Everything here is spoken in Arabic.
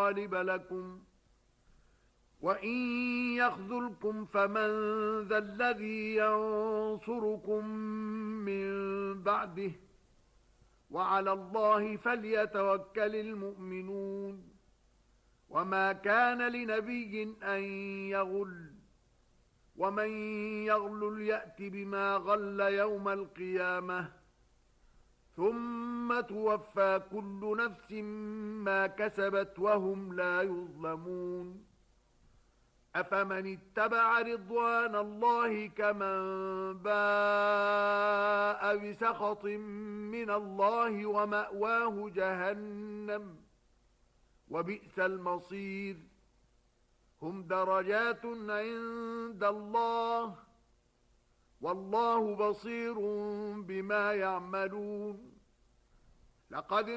غالب لكم وإن يخذلكم فمن ذا الذي ينصركم من بعده وعلى الله فليتوكل المؤمنون وما كان لنبي أن يغل ومن يغلل يأت بما غل يوم القيامة ثم توفى كل نفس ما كسبت وهم لا يظلمون أفمن اتبع رضوان الله كمن باء بسخط من الله ومأواه جهنم وبئس المصير هم درجات عند الله والله بصير بما يعملون لقد